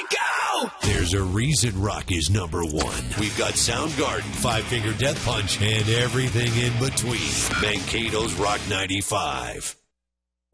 go! There's a reason rock is number one. We've got Soundgarden, Five Finger Death Punch, and everything in between. Mankato's Rock 95.